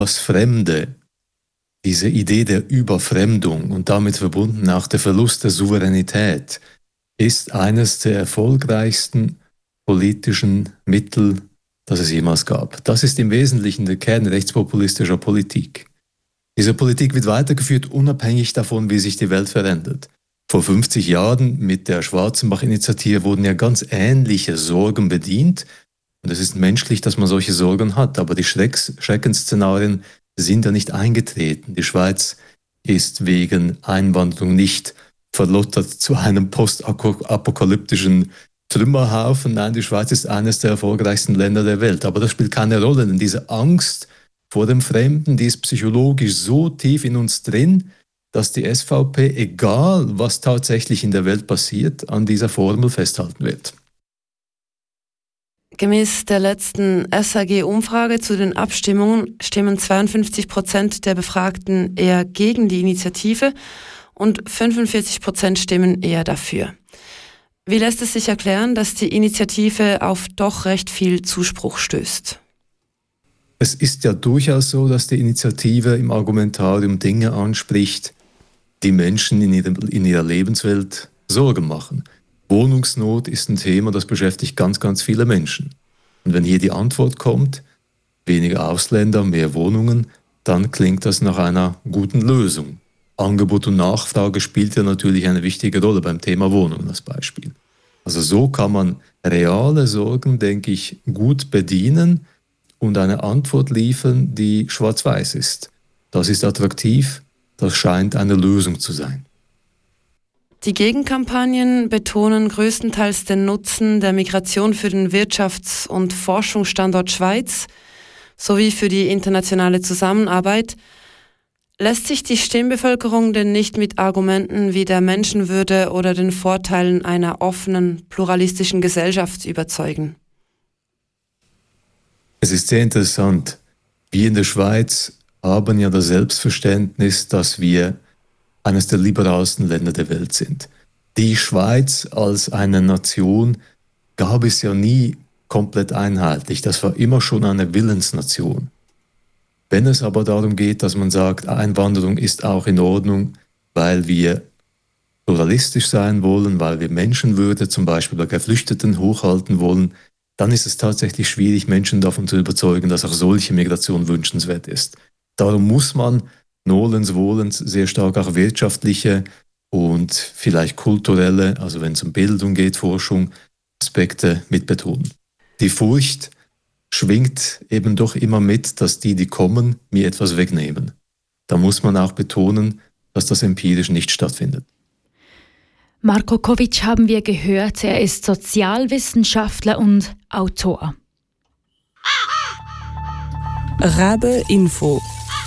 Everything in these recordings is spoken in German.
das Fremde, diese Idee der Überfremdung und damit verbunden auch der Verlust der Souveränität, ist eines der erfolgreichsten politischen Mittel, das es jemals gab. Das ist im Wesentlichen der Kern rechtspopulistischer Politik. Diese Politik wird weitergeführt, unabhängig davon, wie sich die Welt verändert. Vor 50 Jahren mit der Schwarzenbach-Initiative wurden ja ganz ähnliche Sorgen bedient. Und es ist menschlich, dass man solche Sorgen hat. Aber die Schreckensszenarien sind ja nicht eingetreten. Die Schweiz ist wegen Einwanderung nicht verlottert zu einem postapokalyptischen Trümmerhaufen. Nein, die Schweiz ist eines der erfolgreichsten Länder der Welt. Aber das spielt keine Rolle, denn diese Angst vor dem Fremden, die ist psychologisch so tief in uns drin, dass die SVP, egal was tatsächlich in der Welt passiert, an dieser Formel festhalten wird. Gemäß der letzten SAG-Umfrage zu den Abstimmungen stimmen 52% der Befragten eher gegen die Initiative und 45% stimmen eher dafür. Wie lässt es sich erklären, dass die Initiative auf doch recht viel Zuspruch stößt? Es ist ja durchaus so, dass die Initiative im Argumentarium Dinge anspricht, die Menschen in ihrer Lebenswelt Sorgen machen. Wohnungsnot ist ein Thema, das beschäftigt ganz, ganz viele Menschen. Und wenn hier die Antwort kommt, weniger Ausländer, mehr Wohnungen, dann klingt das nach einer guten Lösung. Angebot und Nachfrage spielt ja natürlich eine wichtige Rolle beim Thema Wohnungen als Beispiel. Also so kann man reale Sorgen, denke ich, gut bedienen und eine Antwort liefern, die schwarz-weiß ist. Das ist attraktiv, das scheint eine Lösung zu sein. Die Gegenkampagnen betonen größtenteils den Nutzen der Migration für den Wirtschafts- und Forschungsstandort Schweiz sowie für die internationale Zusammenarbeit. Lässt sich die Stimmbevölkerung denn nicht mit Argumenten wie der Menschenwürde oder den Vorteilen einer offenen, pluralistischen Gesellschaft überzeugen? Es ist sehr interessant. Wir in der Schweiz haben ja das Selbstverständnis, dass wir eines der liberalsten Länder der Welt sind. Die Schweiz als eine Nation gab es ja nie komplett einheitlich. Das war immer schon eine Willensnation. Wenn es aber darum geht, dass man sagt, Einwanderung ist auch in Ordnung, weil wir pluralistisch sein wollen, weil wir Menschenwürde zum Beispiel bei Geflüchteten hochhalten wollen, dann ist es tatsächlich schwierig, Menschen davon zu überzeugen, dass auch solche Migration wünschenswert ist. Darum muss man nolens wohlens sehr stark auch wirtschaftliche und vielleicht kulturelle, also wenn es um Bildung geht, Forschung, Aspekte mit betonen. Die Furcht schwingt eben doch immer mit, dass die kommen, mir etwas wegnehmen. Da muss man auch betonen, dass das empirisch nicht stattfindet. Marko Kovic haben wir gehört, er ist Sozialwissenschaftler und Autor. Rabe Info.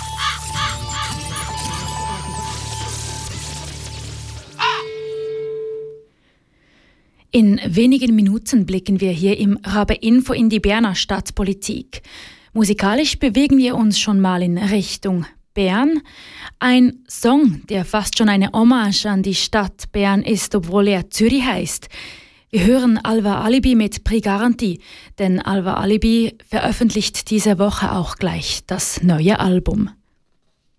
In wenigen Minuten blicken wir hier im Rabe Info in die Berner Stadtpolitik. Musikalisch bewegen wir uns schon mal in Richtung Bern. Ein Song, der fast schon eine Hommage an die Stadt Bern ist, obwohl er Zürich heißt. Wir hören Alva Alibi mit Prigaranti, denn Alva Alibi veröffentlicht diese Woche auch gleich das neue Album.